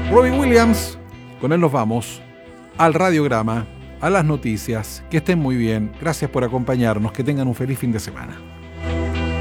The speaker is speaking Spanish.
Robbie Williams, con él nos vamos al radiograma, a las noticias. Que estén muy bien. Gracias por acompañarnos. Que tengan un feliz fin de semana.